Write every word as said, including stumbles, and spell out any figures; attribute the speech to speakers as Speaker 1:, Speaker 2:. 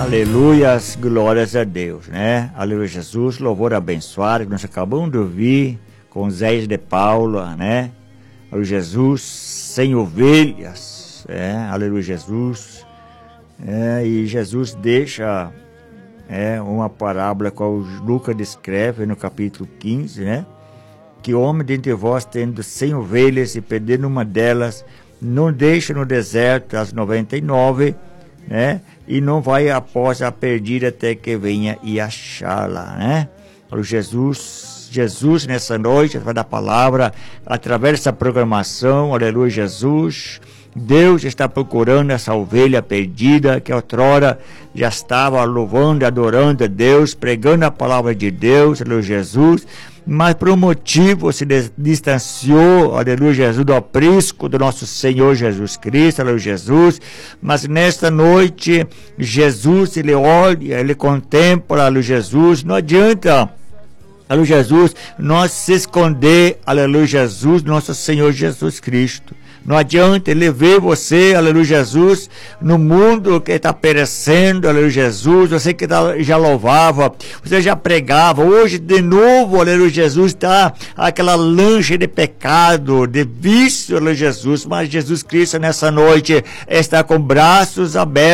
Speaker 1: Aleluias, glórias a Deus, né? Aleluia, Jesus, louvor abençoado, que nós acabamos de ouvir com Zé de Paula, né? Aleluia, Jesus, sem ovelhas, é, aleluia, Jesus, é, e Jesus deixa é, uma parábola que o Lucas descreve no capítulo quinze, né? Que homem dentre vós tendo cem ovelhas e perdendo uma delas, não deixa no deserto as noventa e nove, né? E não vai após a perdida até que venha e achá-la, né? Jesus, Jesus nessa noite, através da palavra, através dessa programação, aleluia, Jesus, Deus está procurando essa ovelha perdida que outrora já estava louvando e adorando a Deus, pregando a palavra de Deus, aleluia, Jesus, mas por um motivo se distanciou, aleluia, Jesus, do aprisco do nosso Senhor Jesus Cristo, aleluia, Jesus, mas nesta noite, Jesus, ele olha, ele contempla, aleluia, Jesus, não adianta, aleluia, Jesus, nós se esconder, aleluia, Jesus, nosso Senhor Jesus Cristo. Não adianta ele ver você, aleluia, Jesus, no mundo que está perecendo, aleluia, Jesus, você que tá, já louvava, você já pregava, hoje de novo, aleluia, Jesus, está aquela lancha de pecado, de vício, aleluia, Jesus, mas Jesus Cristo nessa noite está com braços abertos,